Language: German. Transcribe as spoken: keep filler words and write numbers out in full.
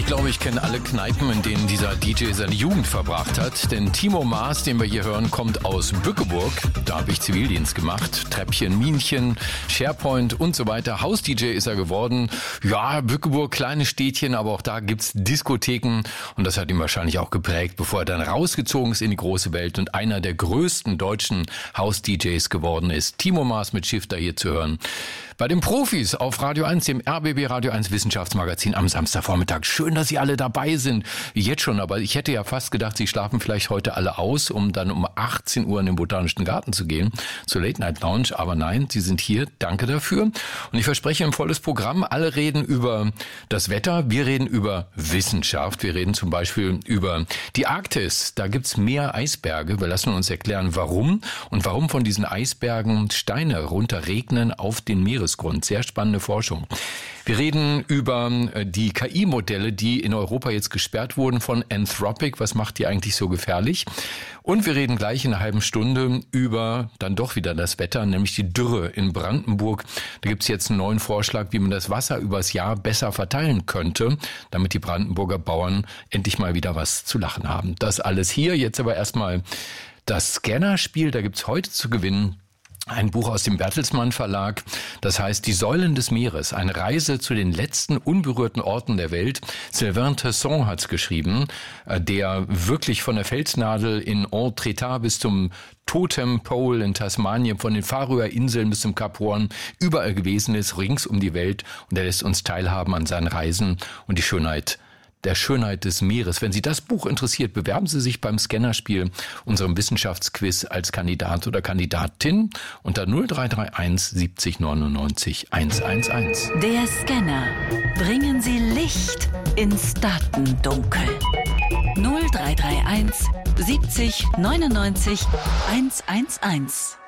Ich glaube, ich kenne alle Kneipen, in denen dieser D J seine Jugend verbracht hat. Denn Timo Maas, den wir hier hören, kommt aus Bückeburg. Da habe ich Zivildienst gemacht. Treppchen, Minchen, SharePoint und so weiter. Haus-D J ist er geworden. Ja, Bückeburg, kleines Städtchen, aber auch da gibt's Diskotheken. Und das hat ihn wahrscheinlich auch geprägt, bevor er dann rausgezogen ist in die große Welt und einer der größten deutschen Haus-D Js geworden ist. Timo Maas mit Shifter hier zu hören. Bei den Profis auf Radio eins, dem R B B Radio eins Wissenschaftsmagazin am Samstagvormittag. Schön, dass Sie alle dabei sind. Jetzt schon, aber ich hätte ja fast gedacht, Sie schlafen vielleicht heute alle aus, um dann um achtzehn Uhr in den Botanischen Garten zu gehen, zur Late Night Lounge. Aber nein, Sie sind hier. Danke dafür. Und ich verspreche ein volles Programm. Alle reden über das Wetter. Wir reden über Wissenschaft. Wir reden zum Beispiel über die Arktis. Da gibt's mehr Eisberge. Wir lassen uns erklären, warum und warum von diesen Eisbergen Steine runterregnen auf den Meeresgrund. Sehr spannende Forschung. Wir reden über die K I-Modelle, die in Europa jetzt gesperrt wurden von Anthropic. Was macht die eigentlich so gefährlich? Und wir reden gleich in einer halben Stunde über dann doch wieder das Wetter, nämlich die Dürre in Brandenburg. Da gibt es jetzt einen neuen Vorschlag, wie man das Wasser übers Jahr besser verteilen könnte, damit die Brandenburger Bauern endlich mal wieder was zu lachen haben. Das alles hier. Jetzt aber erstmal das Scanner-Spiel. Da gibt es heute zu gewinnen ein Buch aus dem Bertelsmann Verlag, das heißt Die Säulen des Meeres, eine Reise zu den letzten unberührten Orten der Welt. Sylvain Tesson hat's geschrieben, der wirklich von der Felsnadel in Entretat bis zum Totem Pole in Tasmanien, von den Färöerinseln bis zum Kap Horn, überall gewesen ist, rings um die Welt. Und er lässt uns teilhaben an seinen Reisen und die Schönheit der Schönheit des Meeres. Wenn Sie das Buch interessiert, bewerben Sie sich beim Scannerspiel, unserem Wissenschaftsquiz, als Kandidat oder Kandidatin unter null drei drei eins siebzig neunundneunzig hundertelf. Der Scanner. Bringen Sie Licht ins Datendunkel. null drei drei eins siebzig neunundneunzig hundertelf.